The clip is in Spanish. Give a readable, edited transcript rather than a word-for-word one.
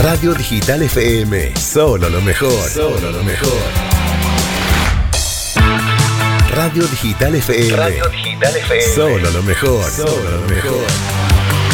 Radio Digital FM, solo lo mejor. Solo lo mejor. Radio Digital FM. Radio Digital FM. Solo lo mejor. Solo lo mejor.